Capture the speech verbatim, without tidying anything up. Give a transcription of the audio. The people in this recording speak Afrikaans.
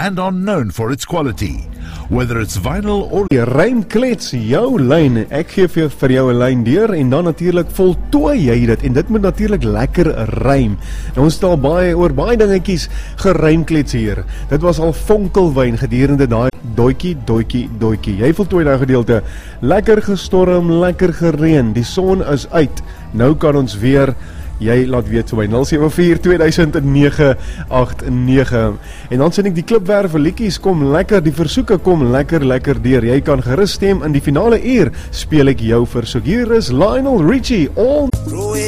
and are known for its quality. Whether it's vinyl or... Die rymklets, jou lyn, ek gee vir, vir jou 'n lyn deur en dan natuurlik voltooi jy dit en dit moet natuurlik lekker rym. Nou ons het al baie oor baie dingetjies gerymklets hier. Dit was al vonkelwyn gedurende daai doetjie, doetjie, doetjie. Jy voltooi daai gedeelte. Lekker gestorm, lekker gereën. Die son is uit. Nou kan ons weer jy laat weet so by nul sewe vier twee nege agt nege. En dan sien ek die klipwerwe liedjies kom lekker, die versoeke kom lekker lekker deur. Jy kan gerus stem in die finale uur speel ek jou versoek. Hier is Lionel Richie on